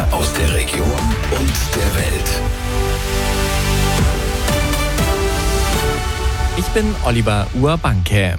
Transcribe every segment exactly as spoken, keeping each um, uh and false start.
aus der Region und der Welt. Ich bin Oliver Urbanke.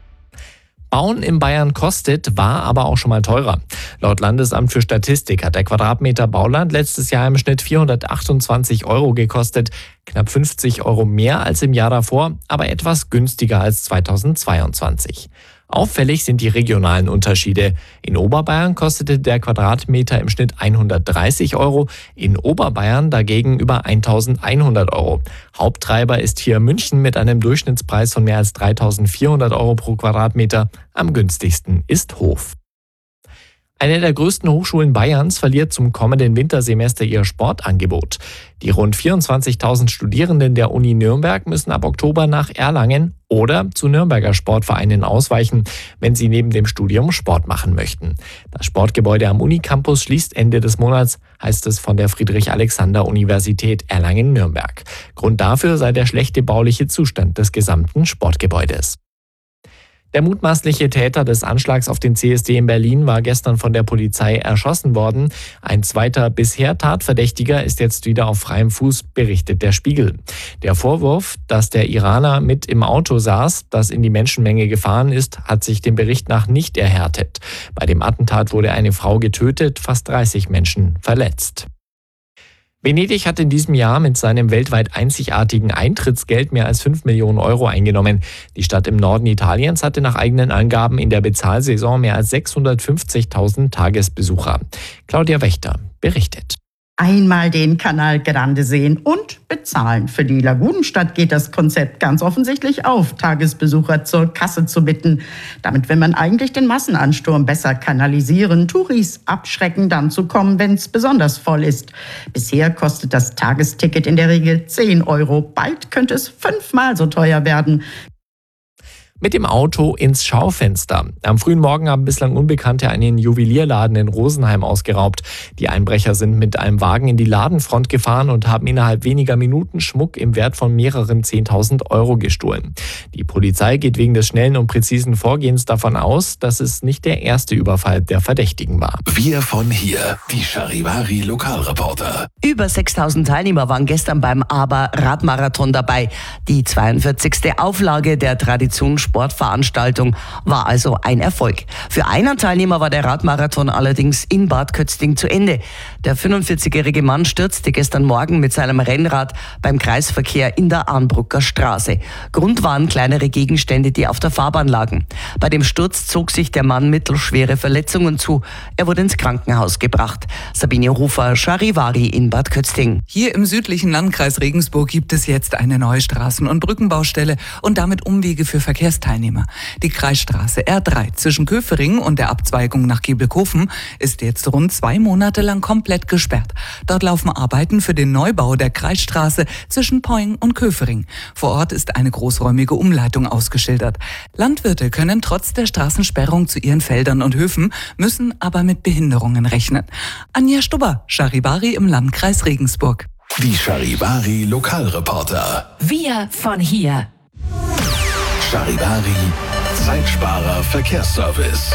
Bauen in Bayern kostet, war aber auch schon mal teurer. Laut Landesamt für Statistik hat der Quadratmeter Bauland letztes Jahr im Schnitt vierhundertachtundzwanzig Euro gekostet, knapp fünfzig Euro mehr als im Jahr davor, aber etwas günstiger als zweitausendzweiundzwanzig. Auffällig sind die regionalen Unterschiede. In Oberbayern kostete der Quadratmeter im Schnitt hundertdreißig Euro, in Oberbayern dagegen über eintausendeinhundert Euro. Haupttreiber ist hier München mit einem Durchschnittspreis von mehr als dreitausendvierhundert Euro pro Quadratmeter. Am günstigsten ist Hof. Eine der größten Hochschulen Bayerns verliert zum kommenden Wintersemester ihr Sportangebot. Die rund vierundzwanzigtausend Studierenden der Uni Nürnberg müssen ab Oktober nach Erlangen oder zu Nürnberger Sportvereinen ausweichen, wenn sie neben dem Studium Sport machen möchten. Das Sportgebäude am Unicampus schließt Ende des Monats, heißt es von der Friedrich-Alexander-Universität Erlangen-Nürnberg. Grund dafür sei der schlechte bauliche Zustand des gesamten Sportgebäudes. Der mutmaßliche Täter des Anschlags auf den C S D in Berlin war gestern von der Polizei erschossen worden. Ein zweiter bisher Tatverdächtiger ist jetzt wieder auf freiem Fuß, berichtet der Spiegel. Der Vorwurf, dass der Iraner mit im Auto saß, das in die Menschenmenge gefahren ist, hat sich dem Bericht nach nicht erhärtet. Bei dem Attentat wurde eine Frau getötet, fast dreißig Menschen verletzt. Venedig hat in diesem Jahr mit seinem weltweit einzigartigen Eintrittsgeld mehr als fünf Millionen Euro eingenommen. Die Stadt im Norden Italiens hatte nach eigenen Angaben in der Bezahlsaison mehr als sechshundertfünfzigtausend Tagesbesucher. Claudia Wächter berichtet. Einmal den Canal Grande sehen und bezahlen. Für die Lagunenstadt geht das Konzept ganz offensichtlich auf, Tagesbesucher zur Kasse zu bitten. Damit will man eigentlich den Massenansturm besser kanalisieren, Touris abschrecken, dann zu kommen, wenn es besonders voll ist. Bisher kostet das Tagesticket in der Regel zehn Euro. Bald könnte es fünfmal so teuer werden. Mit dem Auto ins Schaufenster. Am frühen Morgen haben bislang Unbekannte einen Juwelierladen in Rosenheim ausgeraubt. Die Einbrecher sind mit einem Wagen in die Ladenfront gefahren und haben innerhalb weniger Minuten Schmuck im Wert von mehreren zehntausend Euro gestohlen. Die Polizei geht wegen des schnellen und präzisen Vorgehens davon aus, dass es nicht der erste Überfall der Verdächtigen war. Wir von hier, die Charivari Lokalreporter. Über sechstausend Teilnehmer waren gestern beim Aber-Radmarathon dabei. Die zweiundvierzigste Auflage der Traditionssportveranstaltung war also ein Erfolg. Für einen Teilnehmer war der Radmarathon allerdings in Bad Kötzting zu Ende. Der fünfundvierzigjährige Mann stürzte gestern Morgen mit seinem Rennrad beim Kreisverkehr in der Arnbrucker Straße. Grund waren kleinere Gegenstände, die auf der Fahrbahn lagen. Bei dem Sturz zog sich der Mann mittelschwere Verletzungen zu. Er wurde ins Krankenhaus gebracht. Sabine Rufer, Charivari in Bad Kötzting. Hier im südlichen Landkreis Regensburg gibt es jetzt eine neue Straßen- und Brückenbaustelle und damit Umwege für Verkehrsteilnehmer. Die Kreisstraße R drei zwischen Köfering und der Abzweigung nach Gebelkofen ist jetzt rund zwei Monate lang komplett gesperrt. Dort laufen Arbeiten für den Neubau der Kreisstraße zwischen Poing und Köfering. Vor Ort ist eine großräumige Umleitung ausgeschildert. Landwirte können trotz der Straßensperrung zu ihren Feldern und Höfen, müssen aber mit Behinderungen rechnen. Anja Stubber, Charivari im Landkreis Regensburg. Die Charivari Lokalreporter. Wir von hier. Charivari Zeitsparer Verkehrsservice.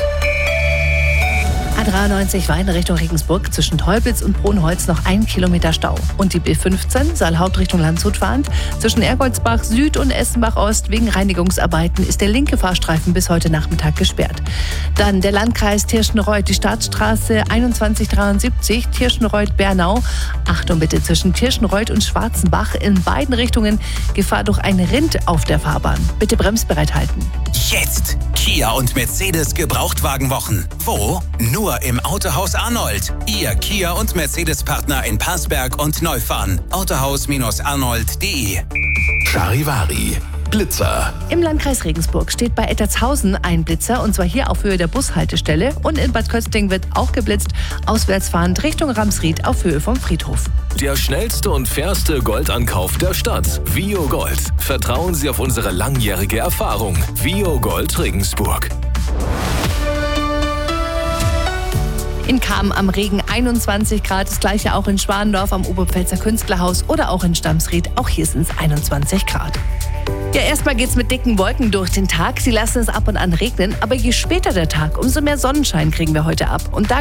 A dreiundneunzig Weiden Richtung Regensburg, zwischen Teupitz und Brunholz noch ein Kilometer Stau. Und die B fünfzehn Saal Hauptrichtung Landshut fahrend, zwischen Ergoldsbach Süd und Essenbach Ost wegen Reinigungsarbeiten ist der linke Fahrstreifen bis heute Nachmittag gesperrt. Dann der Landkreis Tirschenreuth, die Staatsstraße einundzwanzig dreiundsiebzig, Tirschenreuth-Bernau. Achtung bitte, zwischen Tirschenreuth und Schwarzenbach in beiden Richtungen Gefahr durch ein Rind auf der Fahrbahn. Bitte bremsbereit halten. Jetzt Kia und Mercedes Gebrauchtwagenwochen. Wo? Nur im Autohaus Arnold. Ihr Kia und Mercedes-Partner in Passberg und Neufahren. autohaus Arnold punkt de. Charivari Blitzer. Im Landkreis Regensburg steht bei Ettertshausen ein Blitzer, und zwar hier auf Höhe der Bushaltestelle. Und in Bad Kötzting wird auch geblitzt, auswärts fahrend Richtung Ramsried auf Höhe vom Friedhof. Der schnellste und fairste Goldankauf der Stadt. Vio Gold. Vertrauen Sie auf unsere langjährige Erfahrung. Vio Gold Regensburg. In Cham am Regen einundzwanzig Grad, das gleiche auch in Schwandorf am Oberpfälzer Künstlerhaus oder auch in Stamsried, auch hier sind es einundzwanzig Grad. Ja, erstmal geht's mit dicken Wolken durch den Tag. Sie lassen es ab und an regnen, aber je später der Tag, umso mehr Sonnenschein kriegen wir heute ab. Und da